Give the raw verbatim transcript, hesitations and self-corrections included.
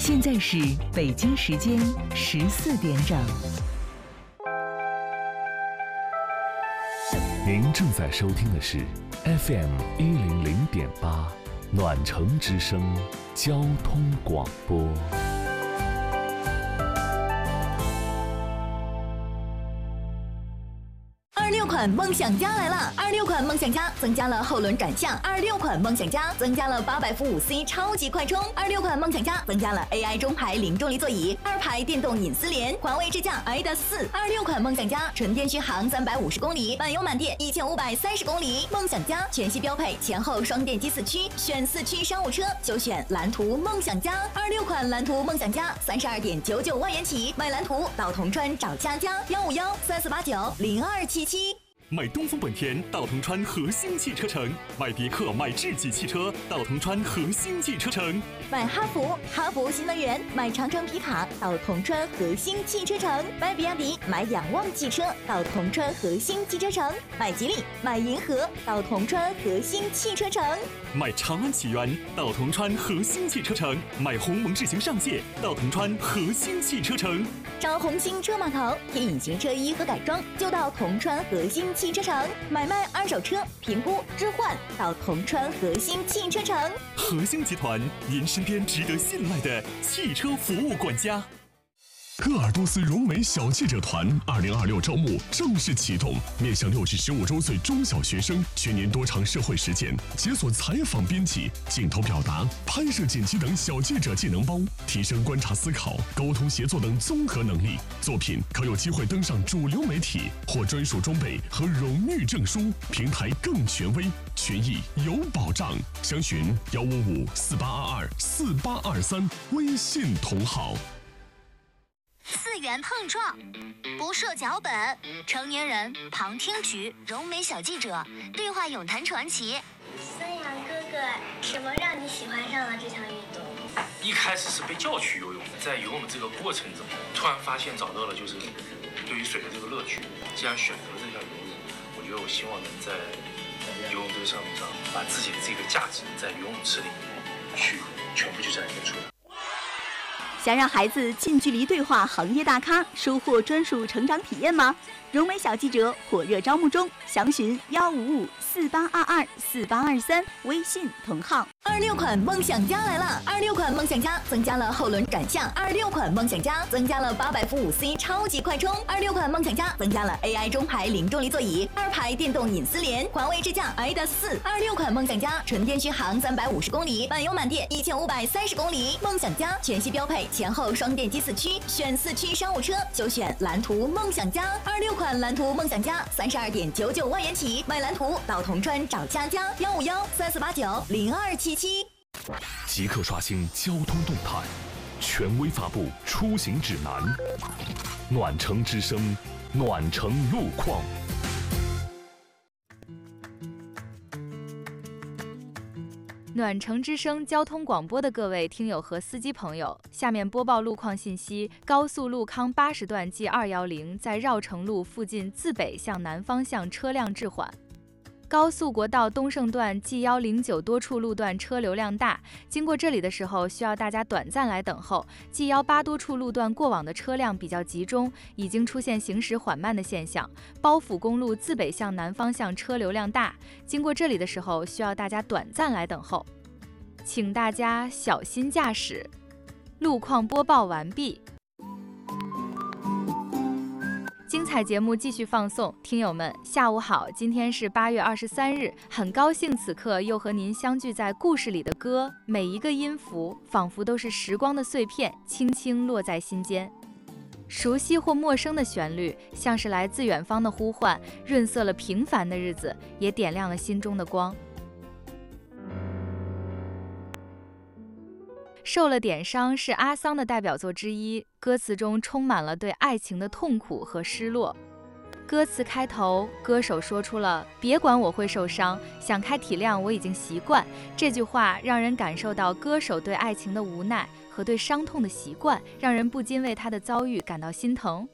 现在是北京时间十四点整。 您正在收听的是 F M 一零零点八暖城之声交通广播。 二六款梦想家来了！二六款梦想家增加了后轮转向，二六款梦想家增加了八百伏五 C 超级快充，二六款梦想家增加了 A I 中排零重力座椅，二排电动隐私联，环卫智驾 I D A 四。二六款梦想家纯电续航三百五十公里，满油满电一千五百三十公里。梦想家全系标配前后双电机四驱，选四驱商务车就选蓝图梦想家。二六款蓝图梦想家三十二点九九万元起，买蓝图到铜川找佳佳幺五幺三四八九零二七七。 买东风本田到铜川核心汽车城，买别克买智己汽车到铜川核心汽车城， 买哈弗哈弗新能源，买长城皮卡到铜川核心汽车城，买比亚迪买仰望汽车到铜川核心汽车城，买吉利买银河到铜川核心汽车城， 买长安启源到铜川核心汽车城，买鸿蒙智行上界到铜川核心汽车城， 找红星车码头贴隐形车衣和改装就到铜川核心汽车城，买卖二手车评估置换到铜川核心汽车城。 核心集团，您身边值得信赖的汽车服务管家。 鄂尔多斯荣美小记者团二零二六招募正式启动，面向六至十五周岁中小学生，全年多场社会实践，解锁采访编辑、镜头表达、拍摄剪辑等小记者技能包，提升观察思考、沟通协作等综合能力。作品可有机会登上主流媒体，获专属装备和荣誉证书，平台更权威，权益有保障。详询幺五五四八二二四八二三，微信同号。 四元碰撞，不设脚本，成年人旁听局，荣美小记者对话咏谈传奇。 孙杨哥哥，什么让你喜欢上了这项运动？ 一开始是被叫去游泳，在游泳的这个过程中，突然发现找到了就是对于水的这个乐趣。既然选择了这项游泳，我觉得我希望能在游泳这个项目上，把自己的这个价值在游泳池里面去全部去展现出来。 想让孩子近距离对话行业大咖，收获专属成长体验吗？荣美小记者火热招募中，详询幺五五四八二二四八二三，微信同号。二六款梦想家来了！二六款梦想家增加了后轮转向，二六款梦想家增加了八百伏五 C 超级快充，二六款梦想家增加了 A I 中排零重力座椅，二排电动隐私联，环卫智驾 I D A 四。二六款梦想家纯电续航三百五十公里，满油满电一千五百三十公里。梦想家全系标配前后双电机四驱，选四驱商务车就选蓝图梦想家。二六款蓝图梦想家三十二点九九万元起，买蓝图到铜川找佳佳幺五幺三四八九零二七七。 即刻刷新交通动态，权威发布出行指南，暖城之声，暖城路况。 暖城之声交通广播的各位听友和司机朋友，下面播报路况信息：高速路康八十段 G 二一零在绕城路附近自北向南方向车辆滞缓。高速国道东胜段 G 一零九多处路段车流量大，经过这里的时候需要大家短暂来等候。G 一八多处路段过往的车辆比较集中，已经出现行驶缓慢的现象。包府公路自北向南方向车流量大，经过这里的时候需要大家短暂来等候，请大家小心驾驶。路况播报完毕。精彩节目继续放送，听友们下午好，今天是八月二十三日，很高兴此刻又和您相聚在故事里的歌，每一个音符仿佛都是时光的碎片，轻轻落在心间。熟悉或陌生的旋律，像是来自远方的呼唤，润色了平凡的日子，也点亮了心中的光。受了点伤是阿桑的代表作之一，歌词中充满了对爱情的痛苦和失落。歌词开头，歌手说出了别管我会受伤，想开体谅我已经习惯，这句话让人感受到歌手对爱情的无奈和对伤痛的习惯，让人不禁为他的遭遇感到心疼。